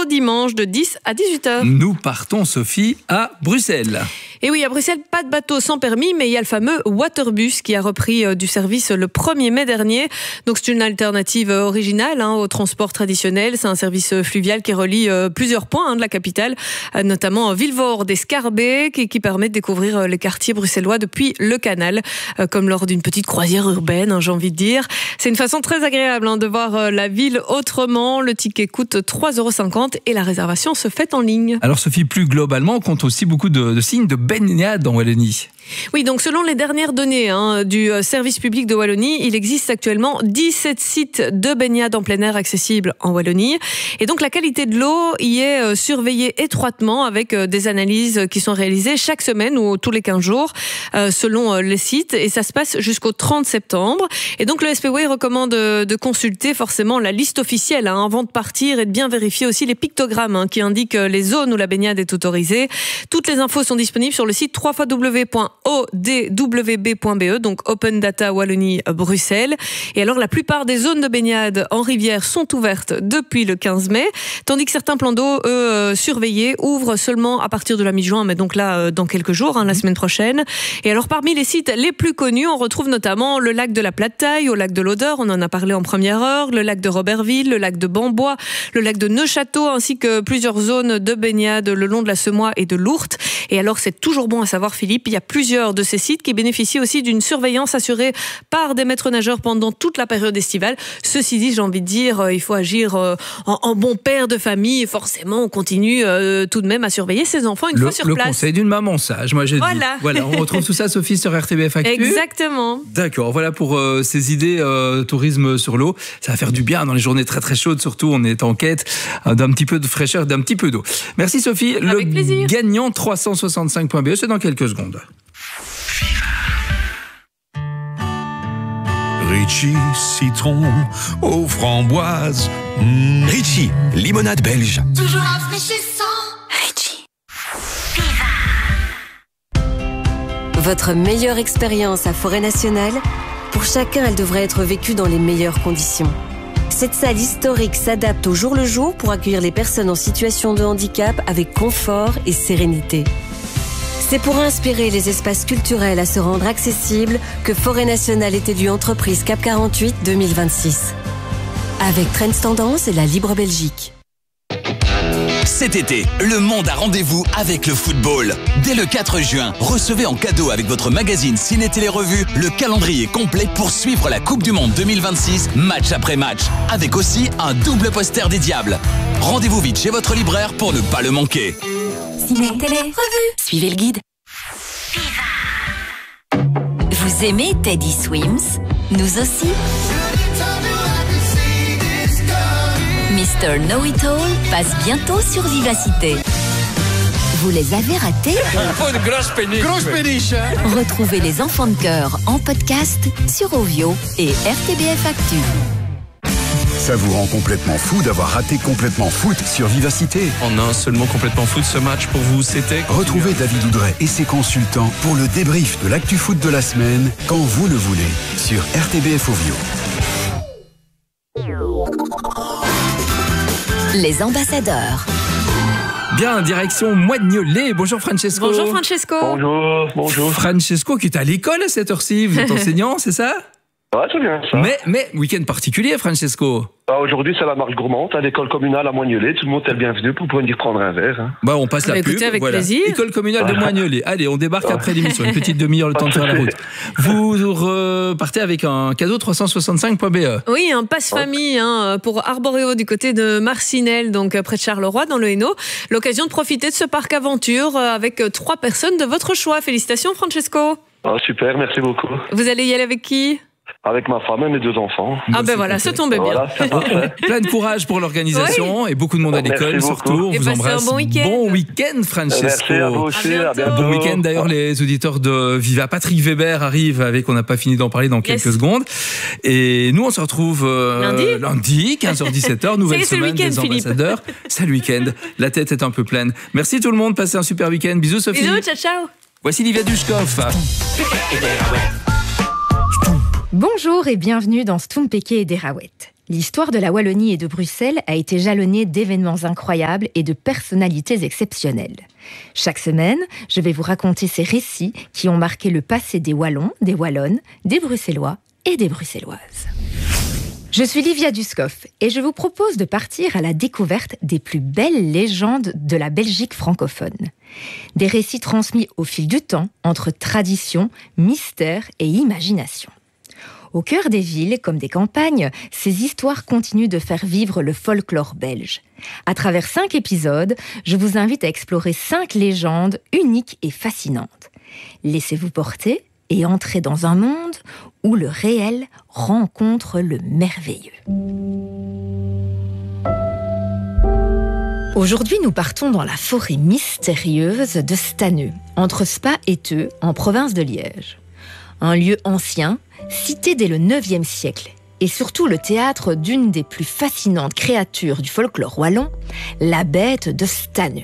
dimanche de 10 à 18h. Nous partons, Sophie, à Bruxelles. Et oui, à Bruxelles, pas de bateau sans permis, mais il y a le fameux Waterbus qui a repris du service le 1er mai dernier. Donc c'est une alternative originale au transport traditionnel. C'est un service fluvial qui relie plusieurs points de la capitale, notamment Vilvoorde et Scarbeck, qui permet de découvrir les quartiers bruxellois depuis le canal, comme lors d'une petite croisière urbaine, j'ai envie de dire. C'est une façon très agréable de voir la ville autrement. Le ticket coûte 3,50 € et la réservation se fait en ligne. Alors Sophie, plus globalement, on compte aussi beaucoup de signes de baignade en Wallonie. Oui, donc selon les dernières données du service public de Wallonie, il existe actuellement 17 sites de baignade en plein air accessibles en Wallonie. Et donc la qualité de l'eau y est surveillée étroitement avec des analyses qui sont réalisées chaque semaine ou tous les 15 jours selon les sites. Et ça se passe jusqu'au 30 septembre. Et donc le SPW recommande de consulter forcément la liste officielle avant de partir et de bien vérifier aussi les pictogrammes qui indiquent les zones où la baignade est autorisée. Toutes les infos sont disponibles sur le site www.odwb.be, donc Open Data Wallonie Bruxelles. Et alors la plupart des zones de baignade en rivière sont ouvertes depuis le 15 mai, tandis que certains plans d'eau, surveillés, ouvrent seulement à partir de la mi-juin, mais donc là dans quelques jours, la semaine prochaine. Et alors parmi les sites les plus connus, on retrouve notamment le lac de la Plataille, au lac de l'Odeur, on en a parlé en première heure, le lac de Robertville, le lac de Bambois, le lac de Neuchâteau, ainsi que plusieurs zones de baignade le long de la Semois et de l'Ourthe. Et alors c'est toujours bon à savoir, Philippe, il y a plusieurs de ces sites qui bénéficient aussi d'une surveillance assurée par des maîtres nageurs pendant toute la période estivale. Ceci dit, j'ai envie de dire, il faut agir en bon père de famille. Et forcément, on continue tout de même à surveiller ses enfants une fois sur place. Le conseil d'une maman sage, moi j'ai dit. Voilà, on retrouve tout ça, Sophie, sur RTBF Actu. Exactement. D'accord, voilà pour ces idées tourisme sur l'eau. Ça va faire du bien dans les journées très très chaudes, surtout on est en quête d'un petit peu de fraîcheur, d'un petit peu d'eau. Merci Sophie. Avec plaisir. Gagnant 365.be, c'est dans quelques secondes. Ritchie, citron aux framboises. Ritchie, limonade belge. Toujours rafraîchissant. Ritchie. Votre meilleure expérience à Forêt Nationale, pour chacun, elle devrait être vécue dans les meilleures conditions. Cette salle historique s'adapte au jour le jour pour accueillir les personnes en situation de handicap avec confort et sérénité. C'est pour inspirer les espaces culturels à se rendre accessibles que Forêt Nationale est élue entreprise CAP 48 2026. Avec Trends Tendance et la Libre Belgique. Cet été, le monde a rendez-vous avec le football. Dès le 4 juin, recevez en cadeau avec votre magazine Ciné Télé Revue le calendrier complet pour suivre la Coupe du Monde 2026, match après match, avec aussi un double poster des Diables. Rendez-vous vite chez votre libraire pour ne pas le manquer. Ciné Télé Revue. Suivez le guide. Vous aimez Teddy Swims? Nous aussi. Mr. Know-It-All passe bientôt sur Vivacité. Vous les avez ratés? Une grosse péniche. Retrouvez les enfants de cœur en podcast sur Ovio et RTBF Actu. Ça vous rend complètement fou d'avoir raté Complètement Foot sur Vivacité. En un seul mot, Complètement Foot, ce match pour vous, c'était... Retrouvez David Oudret et ses consultants pour le débrief de l'actu foot de la semaine, quand vous le voulez, sur RTBF Ovio. Les ambassadeurs. Bien, direction Moignolet. Bonjour Francesco. Bonjour Francesco. Bonjour. Francesco qui est à l'école à cette heure-ci. Vous êtes enseignant, c'est ça? Ouais, c'est bien ça. Mais week-end particulier, Francesco. Aujourd'hui, c'est la marche gourmande à l'école communale à Moignolet. Tout le monde est le bienvenu pour pouvoir venir prendre un verre. On passe la pub. Écoutez, avec plaisir. École communale de Moignolet. Allez, on débarque après l'émission. Une petite demi-heure, le temps de faire la route. Vous repartez avec un cadeau 365.be. Oui, un passe-famille pour Arboréo du côté de Marcinelle, donc près de Charleroi, dans le Hainaut. L'occasion de profiter de ce parc aventure avec 3 personnes de votre choix. Félicitations, Francesco. Super, merci beaucoup. Vous allez y aller avec qui? Avec ma femme et mes 2 enfants. Voilà, ça tombait bien. Voilà, c'est parfait. Plein de courage pour l'organisation et beaucoup de monde à l'école surtout. On vous embrasse. Un bon week-end. Bon week-end, Francesco. Merci à vous aussi. À bientôt. Bon week-end. D'ailleurs, les auditeurs de Viva, Patrick Weber arrive avec, on n'a pas fini d'en parler dans quelques secondes. Et nous, on se retrouve lundi 15h-17h, nouvelle semaine des ambassadeurs. C'est le week-end. La tête est un peu pleine. Merci tout le monde. Passez un super week-end. Bisous, Sophie. Bisous, ciao. Voici Livia Dushkov. Bonjour et bienvenue dans Stoum Péké et des Raouettes. L'histoire de la Wallonie et de Bruxelles a été jalonnée d'événements incroyables et de personnalités exceptionnelles. Chaque semaine, je vais vous raconter ces récits qui ont marqué le passé des Wallons, des Wallonnes, des Bruxellois et des Bruxelloises. Je suis Livia Duskoff et je vous propose de partir à la découverte des plus belles légendes de la Belgique francophone. Des récits transmis au fil du temps entre tradition, mystère et imagination. Au cœur des villes comme des campagnes, ces histoires continuent de faire vivre le folklore belge. À travers 5 épisodes, je vous invite à explorer 5 légendes uniques et fascinantes. Laissez-vous porter et entrez dans un monde où le réel rencontre le merveilleux. Aujourd'hui, nous partons dans la forêt mystérieuse de Staneux, entre Spa et Theux, en province de Liège. Un lieu ancien, cité dès le 9e siècle, et surtout le théâtre d'une des plus fascinantes créatures du folklore wallon, la bête de Staneux.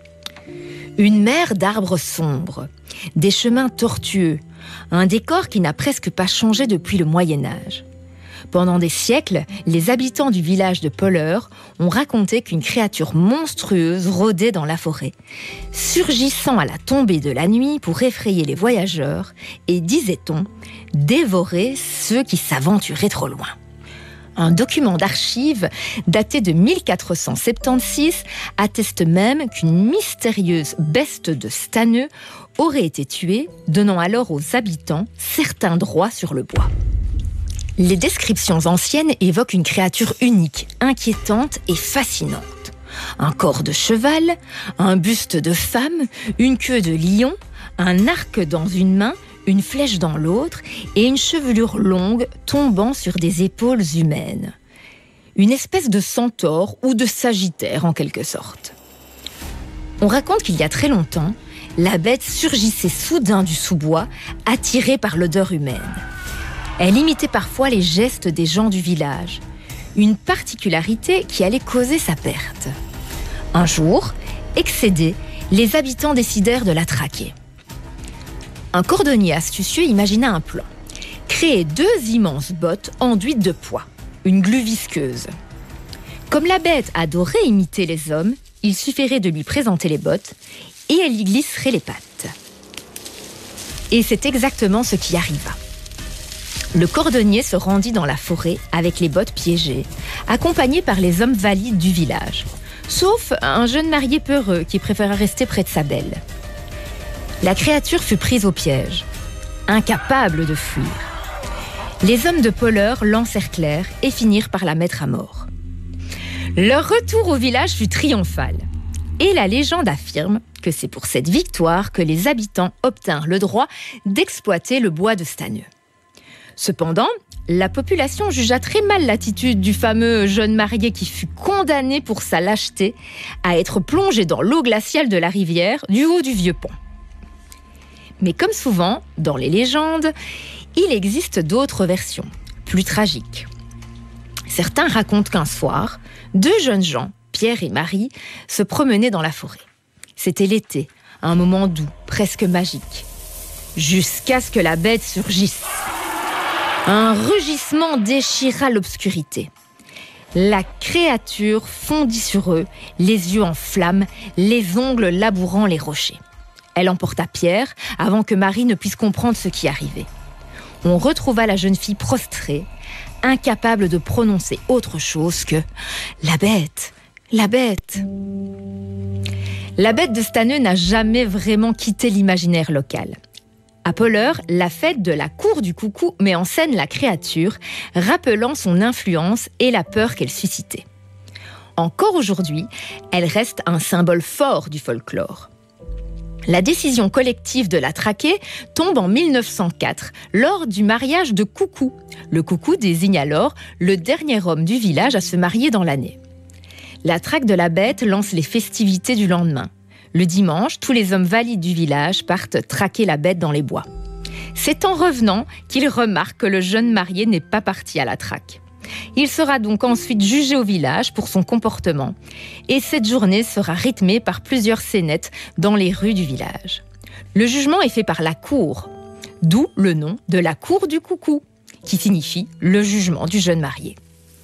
Une mer d'arbres sombres, des chemins tortueux, un décor qui n'a presque pas changé depuis le Moyen-Âge. Pendant des siècles, les habitants du village de Polleur ont raconté qu'une créature monstrueuse rôdait dans la forêt, surgissant à la tombée de la nuit pour effrayer les voyageurs et, disait-on, dévorer ceux qui s'aventuraient trop loin. Un document d'archives daté de 1476 atteste même qu'une mystérieuse bête de Staneux aurait été tuée, donnant alors aux habitants certains droits sur le bois. Les descriptions anciennes évoquent une créature unique, inquiétante et fascinante. Un corps de cheval, un buste de femme, une queue de lion, un arc dans une main, une flèche dans l'autre et une chevelure longue tombant sur des épaules humaines. Une espèce de centaure ou de sagittaire en quelque sorte. On raconte qu'il y a très longtemps, la bête surgissait soudain du sous-bois, attirée par l'odeur humaine. Elle imitait parfois les gestes des gens du village, une particularité qui allait causer sa perte. Un jour, excédés, les habitants décidèrent de la traquer. Un cordonnier astucieux imagina un plan. Créer 2 immenses bottes enduites de pois, une glu visqueuse. Comme la bête adorait imiter les hommes, il suffirait de lui présenter les bottes et elle y glisserait les pattes. Et c'est exactement ce qui arriva. Le cordonnier se rendit dans la forêt avec les bottes piégées, accompagné par les hommes valides du village, sauf un jeune marié peureux qui préféra rester près de sa belle. La créature fut prise au piège, incapable de fuir. Les hommes de Polleur l'encerclèrent et finirent par la mettre à mort. Leur retour au village fut triomphal, et la légende affirme que c'est pour cette victoire que les habitants obtinrent le droit d'exploiter le bois de Staneux. Cependant, la population jugea très mal l'attitude du fameux jeune marié qui fut condamné pour sa lâcheté à être plongé dans l'eau glaciale de la rivière du haut du vieux pont. Mais comme souvent, dans les légendes, il existe d'autres versions, plus tragiques. Certains racontent qu'un soir, 2 jeunes gens, Pierre et Marie, se promenaient dans la forêt. C'était l'été, un moment doux, presque magique. Jusqu'à ce que la bête surgisse. Un rugissement déchira l'obscurité. La créature fondit sur eux, les yeux en flammes, les ongles labourant les rochers. Elle emporta Pierre avant que Marie ne puisse comprendre ce qui arrivait. On retrouva la jeune fille prostrée, incapable de prononcer autre chose que « La bête, la bête ». La bête de Staneux n'a jamais vraiment quitté l'imaginaire local. À Polleur, la fête de la cour du coucou met en scène la créature, rappelant son influence et la peur qu'elle suscitait. Encore aujourd'hui, elle reste un symbole fort du folklore. La décision collective de la traquer tombe en 1904, lors du mariage de Coucou. Le coucou désigne alors le dernier homme du village à se marier dans l'année. La traque de la bête lance les festivités du lendemain. Le dimanche, tous les hommes valides du village partent traquer la bête dans les bois. C'est en revenant qu'ils remarquent que le jeune marié n'est pas parti à la traque. Il sera donc ensuite jugé au village pour son comportement. Et cette journée sera rythmée par plusieurs scénettes dans les rues du village. Le jugement est fait par la cour, d'où le nom de la cour du coucou, qui signifie le jugement du jeune marié.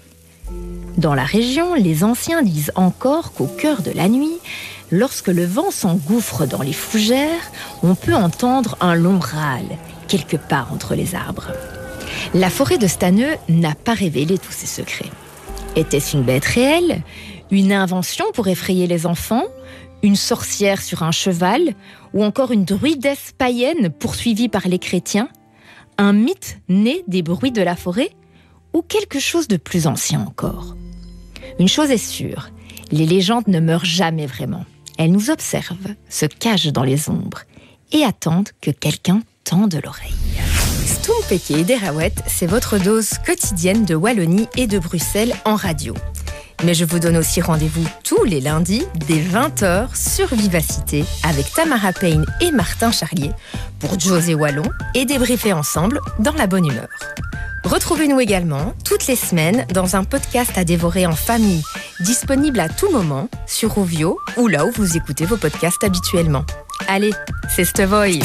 Dans la région, les anciens disent encore qu'au cœur de la nuit, lorsque le vent s'engouffre dans les fougères, on peut entendre un long râle, quelque part entre les arbres. La forêt de Staneux n'a pas révélé tous ses secrets. Était-ce une bête réelle ? Une invention pour effrayer les enfants ? Une sorcière sur un cheval ? Ou encore une druidesse païenne poursuivie par les chrétiens ? Un mythe né des bruits de la forêt ? Ou quelque chose de plus ancien encore ? Une chose est sûre, les légendes ne meurent jamais vraiment. Elles nous observent, se cachent dans les ombres et attendent que quelqu'un tende l'oreille. Stompeke et Derawet, c'est votre dose quotidienne de Wallonie et de Bruxelles en radio. Mais je vous donne aussi rendez-vous tous les lundis dès 20h sur Vivacité avec Tamara Payne et Martin Charlier pour José Wallon et débriefer ensemble dans la bonne humeur. Retrouvez-nous également toutes les semaines dans un podcast à dévorer en famille, disponible à tout moment sur Ovio ou là où vous écoutez vos podcasts habituellement. Allez, c'est Stevoy.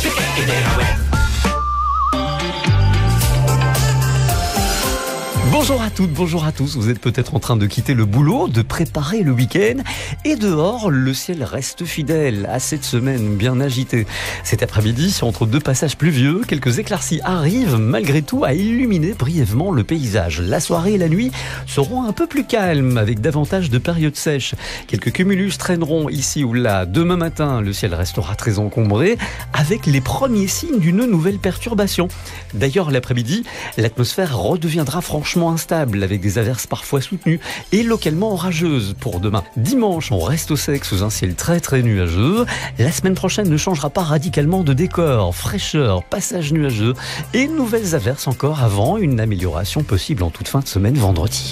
Bonjour à toutes, bonjour à tous. Vous êtes peut-être en train de quitter le boulot, de préparer le week-end. Et dehors, le ciel reste fidèle à cette semaine bien agitée. Cet après-midi, entre deux passages pluvieux, quelques éclaircies arrivent malgré tout à illuminer brièvement le paysage. La soirée et la nuit seront un peu plus calmes avec davantage de périodes sèches. Quelques cumulus traîneront ici ou là. Demain matin, le ciel restera très encombré avec les premiers signes d'une nouvelle perturbation. D'ailleurs, l'après-midi, l'atmosphère redeviendra franchement instable avec des averses parfois soutenues et localement orageuses pour demain. Dimanche, on reste au sec sous un ciel très très nuageux. La semaine prochaine ne changera pas radicalement de décor. Fraîcheur, passage nuageux et nouvelles averses encore avant une amélioration possible en toute fin de semaine vendredi.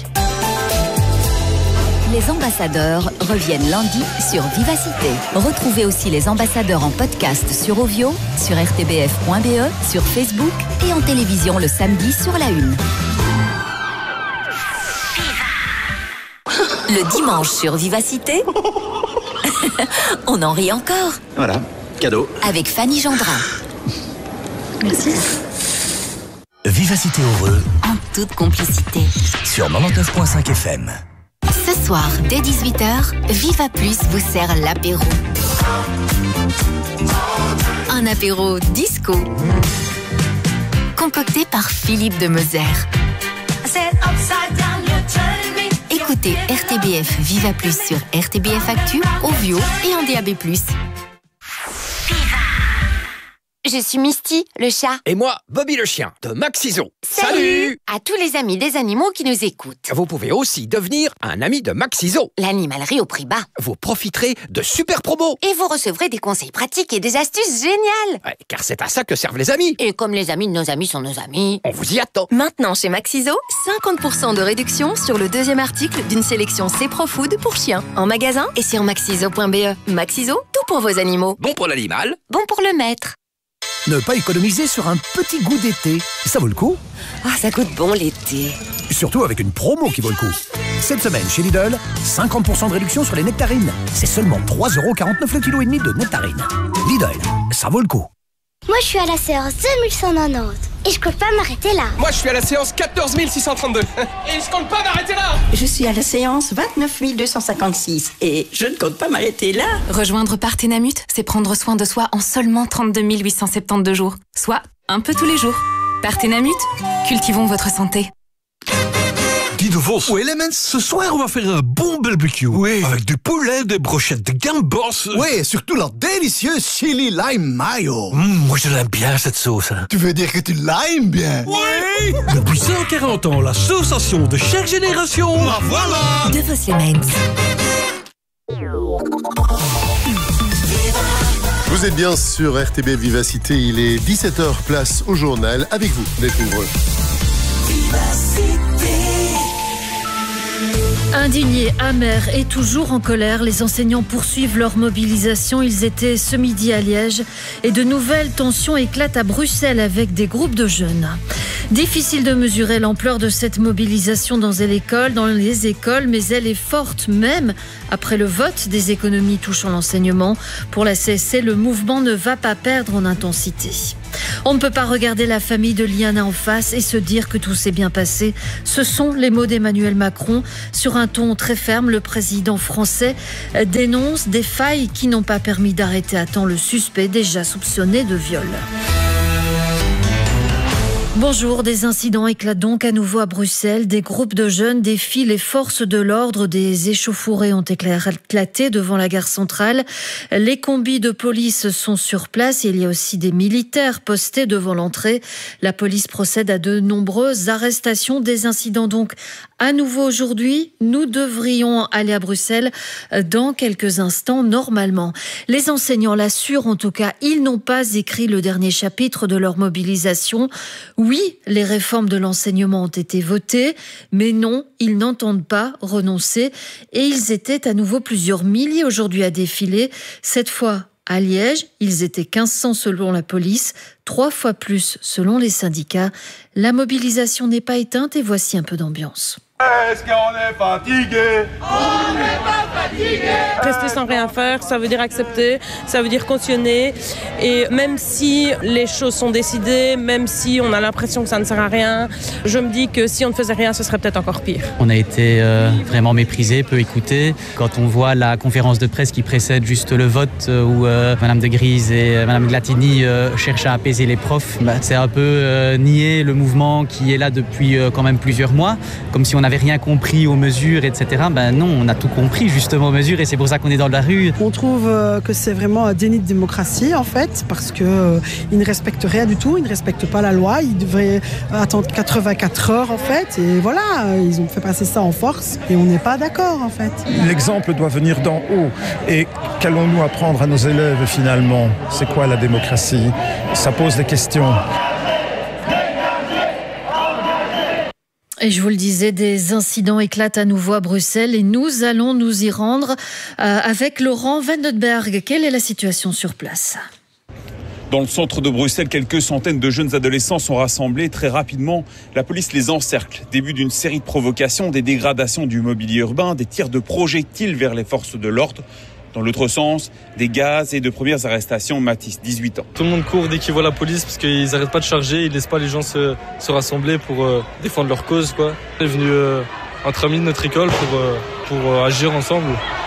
Les ambassadeurs reviennent lundi sur Vivacité. Retrouvez aussi les ambassadeurs en podcast sur Ovio, sur rtbf.be, sur Facebook et en télévision le samedi sur la 1. Le dimanche sur Vivacité, on en rit encore. Voilà, cadeau. Avec Fanny Gendrin. Merci. Vivacité heureux. En toute complicité. Sur 99.5 FM. Ce soir, dès 18h, Viva Plus vous sert l'apéro. Un apéro disco. Concocté par Philippe de Meusers. Écoutez RTBF Viva Plus sur RTBF Actu, Ovio et en DAB+. Je suis Misty, le chat. Et moi, Bobby le chien, de Maxiso. Salut à tous les amis des animaux qui nous écoutent. Vous pouvez aussi devenir un ami de Maxiso. L'animalerie au prix bas. Vous profiterez de super promos. Et vous recevrez des conseils pratiques et des astuces géniales. Ouais, car c'est à ça que servent les amis. Et comme les amis de nos amis sont nos amis, on vous y attend. Maintenant chez Maxiso, 50% de réduction sur le deuxième article d'une sélection C-Pro-Food pour chiens. En magasin et sur maxiso.be. Maxiso, tout pour vos animaux. Bon pour l'animal. Bon pour le maître. Ne pas économiser sur un petit goût d'été, ça vaut le coup. Ah, ça goûte bon l'été. Surtout avec une promo qui vaut le coup. Cette semaine chez Lidl, 50% de réduction sur les nectarines. C'est seulement 3,49€ le kilo et demi de nectarines. Lidl, ça vaut le coup. Moi, je suis à la séance 2190 et je compte pas m'arrêter là. Moi, je suis à la séance 14632 et je compte pas m'arrêter là. Je suis à la séance 29256 et je ne compte pas m'arrêter là. Rejoindre Partenamut, c'est prendre soin de soi en seulement 32 872 jours, soit un peu tous les jours. Partenamut, cultivons votre santé. Guy de Vos. Oui, Elements, ce soir, on va faire un bon barbecue. Oui. Avec du poulet, des brochettes de gambas. Oui, et surtout leur délicieuse chili lime mayo. Moi, je l'aime bien, cette sauce. Hein. Tu veux dire que tu l'aimes bien? Oui. Depuis 140 ans, la sensation de chaque génération. Ah, voilà. De Vos Elements. Vous êtes bien sur RTB Vivacité, il est 17h, place au journal. Avec vous, d'être nombreux. Indignés, amers et toujours en colère, les enseignants poursuivent leur mobilisation. Ils étaient ce midi à Liège et de nouvelles tensions éclatent à Bruxelles avec des groupes de jeunes. Difficile de mesurer l'ampleur de cette mobilisation dans les écoles, mais elle est forte même après le vote des économies touchant l'enseignement. Pour la CSC, le mouvement ne va pas perdre en intensité. On ne peut pas regarder la famille de Liana en face et se dire que tout s'est bien passé. Ce sont les mots d'Emmanuel Macron. Sur un ton très ferme, le président français dénonce des failles qui n'ont pas permis d'arrêter à temps le suspect déjà soupçonné de viol. Bonjour, des incidents éclatent donc à nouveau à Bruxelles. Des groupes de jeunes défient les forces de l'ordre. Des échauffourées ont éclaté devant la gare centrale. Les combis de police sont sur place et il y a aussi des militaires postés devant l'entrée. La police procède à de nombreuses arrestations. Des incidents donc à nouveau aujourd'hui. Nous devrions aller à Bruxelles dans quelques instants normalement. Les enseignants l'assurent en tout cas, ils n'ont pas écrit le dernier chapitre de leur mobilisation. Oui, les réformes de l'enseignement ont été votées, mais non, ils n'entendent pas renoncer. Et ils étaient à nouveau plusieurs milliers aujourd'hui à défiler. Cette fois, à Liège, ils étaient 1500 selon la police, 3 fois plus selon les syndicats. La mobilisation n'est pas éteinte et voici un peu d'ambiance. Est-ce qu'on est fatigué? On n'est pas fatigué. Rester sans rien faire, ça veut dire accepter, ça veut dire cautionner. Et même si les choses sont décidées, même si on a l'impression que ça ne sert à rien, je me dis que si on ne faisait rien, ce serait peut-être encore pire. On a été vraiment méprisés, peu écoutés. Quand on voit la conférence de presse qui précède juste le vote, où Madame de Grise et Madame Glatini cherchent à apaiser les profs, c'est un peu nier le mouvement qui est là depuis quand même plusieurs mois, comme si on n'avait rien compris aux mesures, etc. Non, on a tout compris justement aux mesures et c'est pour ça qu'on est dans la rue. On trouve que c'est vraiment un déni de démocratie en fait, parce qu'ils ne respectent rien du tout, ils ne respectent pas la loi, ils devraient attendre 84 heures en fait, et voilà, ils ont fait passer ça en force et on n'est pas d'accord en fait. L'exemple doit venir d'en haut et qu'allons-nous apprendre à nos élèves finalement? C'est quoi la démocratie? Ça pose des questions. Et je vous le disais, des incidents éclatent à nouveau à Bruxelles et nous allons nous y rendre avec Laurent Vandenberg. Quelle est la situation sur place ? Dans le centre de Bruxelles, quelques centaines de jeunes adolescents sont rassemblés. Très rapidement, la police les encercle. Début d'une série de provocations, des dégradations du mobilier urbain, des tirs de projectiles vers les forces de l'ordre. Dans l'autre sens, des gaz et de premières arrestations. Mathis, 18 ans. Tout le monde court dès qu'ils voient la police parce qu'ils n'arrêtent pas de charger, ils ne laissent pas les gens se rassembler pour défendre leur cause, quoi. On est venu entre amis de notre école pour agir ensemble.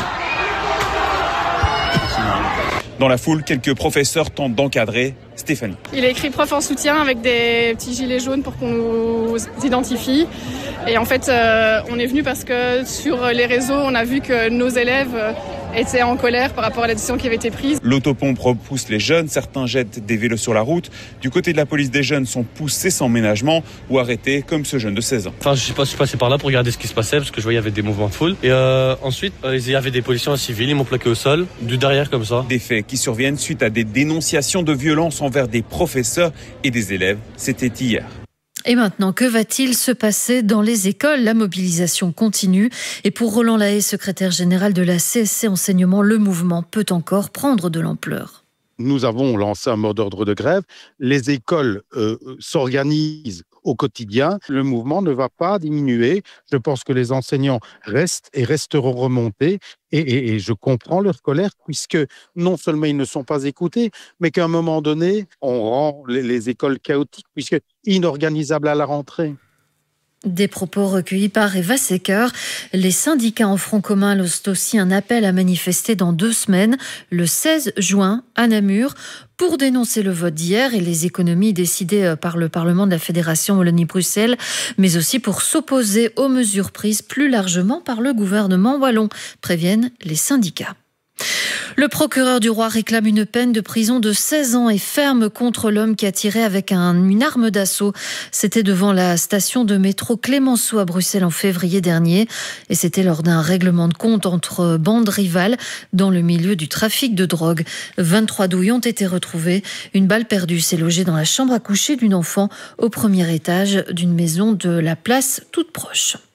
Dans la foule, quelques professeurs tentent d'encadrer. Stéphanie. Il a écrit prof en soutien avec des petits gilets jaunes pour qu'on nous identifie. Et en fait, on est venu parce que sur les réseaux, on a vu que nos élèves étaient en colère par rapport à la décision qui avait été prise. L'autopompe repousse les jeunes, certains jettent des vélos sur la route. Du côté de la police, des jeunes sont poussés sans ménagement ou arrêtés, comme ce jeune de 16 ans. Enfin, je suis passé par là pour regarder ce qui se passait parce que je voyais qu'il y avait des mouvements de foule. Et ensuite, il y avait des policiers en civil, ils m'ont plaqué au sol, du derrière comme ça. Des faits qui surviennent suite à des dénonciations de violence envers des professeurs et des élèves. C'était hier. Et maintenant, que va-t-il se passer dans les écoles? La mobilisation continue. Et pour Roland Lahaye, secrétaire général de la CSC Enseignement, le mouvement peut encore prendre de l'ampleur. Nous avons lancé un mot d'ordre de grève. Les écoles s'organisent au quotidien. Le mouvement ne va pas diminuer. Je pense que les enseignants restent et resteront remontés. Et je comprends leur colère, puisque non seulement ils ne sont pas écoutés, mais qu'à un moment donné, on rend les écoles chaotiques, puisque inorganisables à la rentrée. Des propos recueillis par Eva Secker. Les syndicats en front commun lancent aussi un appel à manifester dans 2 semaines, le 16 juin, à Namur, pour dénoncer le vote d'hier et les économies décidées par le Parlement de la Fédération Wallonie-Bruxelles, mais aussi pour s'opposer aux mesures prises plus largement par le gouvernement wallon, préviennent les syndicats. Le procureur du roi réclame une peine de prison de 16 ans et ferme contre l'homme qui a tiré avec une arme d'assaut. C'était devant la station de métro Clémenceau à Bruxelles en février dernier. Et c'était lors d'un règlement de compte entre bandes rivales dans le milieu du trafic de drogue. 23 douilles ont été retrouvées. Une balle perdue s'est logée dans la chambre à coucher d'une enfant au premier étage d'une maison de la place toute proche.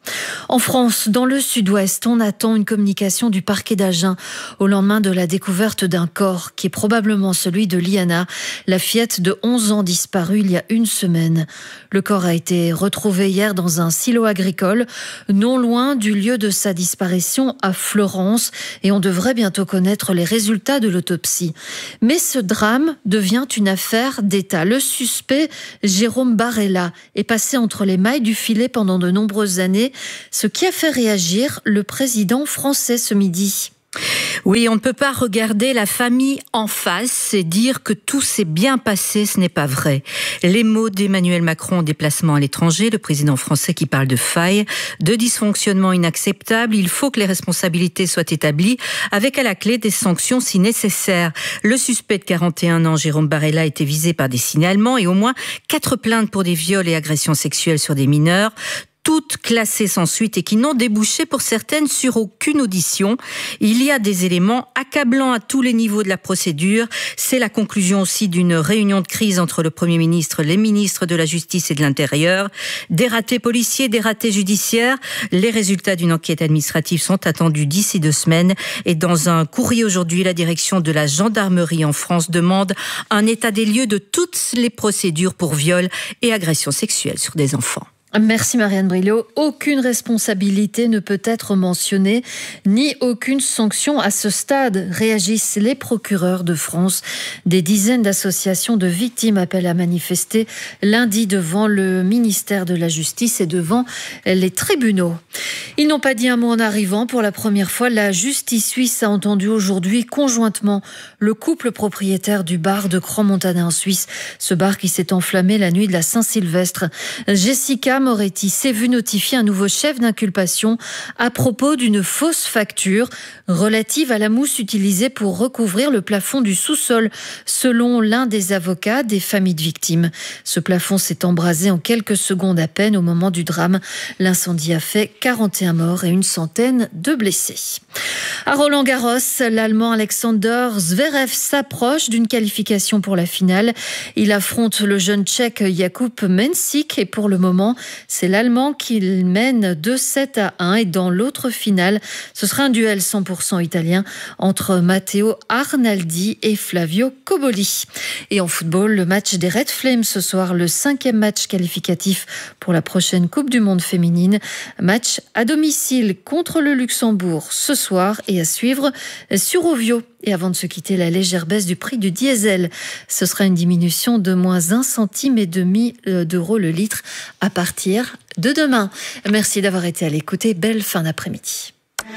En France, dans le sud-ouest, on attend une communication du parquet d'Agen au lendemain de la découverte d'un corps qui est probablement celui de Liana, la fillette de 11 ans disparue il y a une semaine. Le corps a été retrouvé hier dans un silo agricole, non loin du lieu de sa disparition à Florence, et on devrait bientôt connaître les résultats de l'autopsie. Mais ce drame devient une affaire d'État. Le suspect, Jérôme Barella, est passé entre les mailles du filet pendant de nombreuses années, ce qui a fait réagir le président français ce midi. Oui, on ne peut pas regarder la famille en face et dire que tout s'est bien passé, ce n'est pas vrai. Les mots d'Emmanuel Macron en déplacement à l'étranger, le président français qui parle de failles, de dysfonctionnements inacceptables, il faut que les responsabilités soient établies avec à la clé des sanctions si nécessaire. Le suspect de 41 ans, Jérôme Barella, a été visé par des signalements et au moins 4 plaintes pour des viols et agressions sexuelles sur des mineurs, toutes classées sans suite et qui n'ont débouché pour certaines sur aucune audition. Il y a des éléments accablants à tous les niveaux de la procédure. C'est la conclusion aussi d'une réunion de crise entre le Premier ministre, les ministres de la Justice et de l'Intérieur. Des ratés policiers, des ratés judiciaires. Les résultats d'une enquête administrative sont attendus d'ici 2 semaines. Et dans un courrier aujourd'hui, la direction de la gendarmerie en France demande un état des lieux de toutes les procédures pour viol et agressions sexuelles sur des enfants. Merci Marianne Brillo. Aucune responsabilité ne peut être mentionnée, ni aucune sanction à ce stade, réagissent les procureurs de France. Des dizaines d'associations de victimes appellent à manifester lundi devant le ministère de la Justice et devant les tribunaux. Ils n'ont pas dit un mot en arrivant. Pour la première fois, la justice suisse a entendu aujourd'hui conjointement le couple propriétaire du bar de Crans-Montana en Suisse. Ce bar qui s'est enflammé la nuit de la Saint-Sylvestre. Jessica Moretti s'est vu notifier un nouveau chef d'inculpation à propos d'une fausse facture relative à la mousse utilisée pour recouvrir le plafond du sous-sol, selon l'un des avocats des familles de victimes. Ce plafond s'est embrasé en quelques secondes à peine au moment du drame. L'incendie a fait 41 morts et une centaine de blessés. À Roland-Garros, l'Allemand Alexander Zverev s'approche d'une qualification pour la finale. Il affronte le jeune Tchèque Jakub Mensik et pour le moment, c'est l'Allemand qui mène 2-7-1 et dans l'autre finale, ce sera un duel 100% italien entre Matteo Arnaldi et Flavio Cobolli. Et en football, le match des Red Flames ce soir, le 5e match qualificatif pour la prochaine Coupe du Monde féminine. Match à domicile contre le Luxembourg ce soir et à suivre sur Ovio. Et avant de se quitter, la légère baisse du prix du diesel. Ce sera une diminution de moins 1,5 centime d'euro le litre à partir de demain. Merci d'avoir été à l'écoute et belle fin d'après-midi.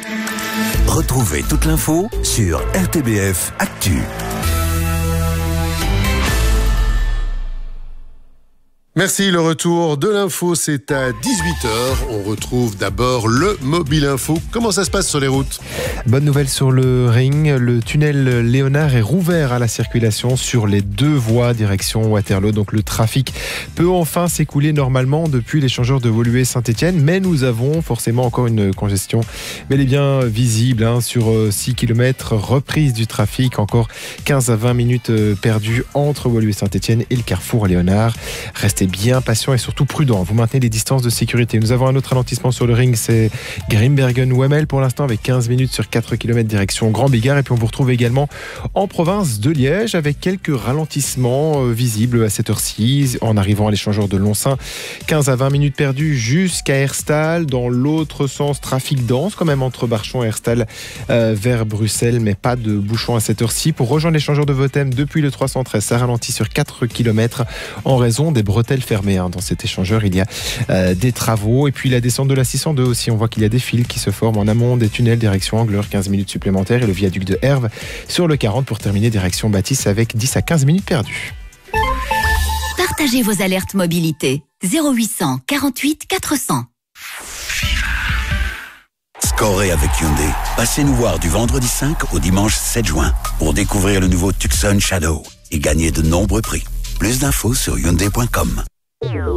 Retrouvez toute l'info sur RTBF Actu. Merci, le retour de l'info, c'est à 18h. On retrouve d'abord le Mobile Info. Comment ça se passe sur les routes ? Bonne nouvelle sur le ring, le tunnel Léonard est rouvert à la circulation sur les 2 voies direction Waterloo. Donc le trafic peut enfin s'écouler normalement depuis l'échangeur de Woluwe-Saint-Étienne. Mais nous avons forcément encore une congestion bel et bien visible sur 6 km. Reprise du trafic, encore 15 à 20 minutes perdues entre Woluwe-Saint-Étienne et le carrefour Léonard. Restez bien patient et surtout prudent. Vous maintenez les distances de sécurité. Nous avons un autre ralentissement sur le ring, c'est Grimbergen-Wemmel pour l'instant avec 15 minutes sur 4 km direction Grand Bigard. Et puis on vous retrouve également en province de Liège avec quelques ralentissements visibles à cette heure-ci en arrivant à l'échangeur de Lonsin. 15 à 20 minutes perdues jusqu'à Herstal. Dans l'autre sens, trafic dense quand même entre Barchon et Herstal vers Bruxelles, mais pas de bouchons à cette heure-ci. Pour rejoindre l'échangeur de Votem depuis le 313, ça ralentit sur 4 km en raison des bretelles fermées. Dans cet échangeur, il y a des travaux. Et puis la descente de la 602 aussi, on voit qu'il y a des fils qui se forment en amont des tunnels direction Angleur, 15 minutes supplémentaires, et le viaduc de Herve sur le 40 pour terminer direction Baptiste avec 10 à 15 minutes perdues. Partagez vos alertes mobilité 0800 48 400. Scorez avec Hyundai. Passez nous voir du vendredi 5 au dimanche 7 juin pour découvrir le nouveau Tucson Shadow et gagner de nombreux prix. Plus d'infos sur Hyundai.com.